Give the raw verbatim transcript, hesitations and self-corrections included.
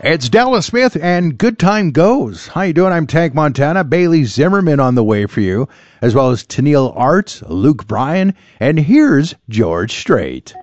It's Dallas Smith and Good Time Goes. How you doing? I'm Tank Montana. Bailey Zimmerman on the way for you, as well as Tennille Arts, Luke Bryan, and here's George Strait.